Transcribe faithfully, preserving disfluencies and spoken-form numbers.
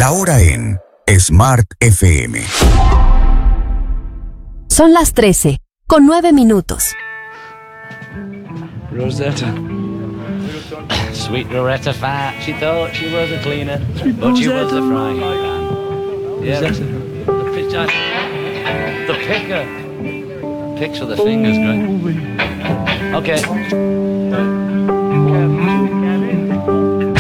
La hora en Smart F M. Son las trece, con nueve minutos. Rosetta. Sweet Rosetta Fat. She thought she was a cleaner, Sweet but she was a frying pan. Yeah, the, the, pitch, the picker. Picks with the fingers, great. Okay.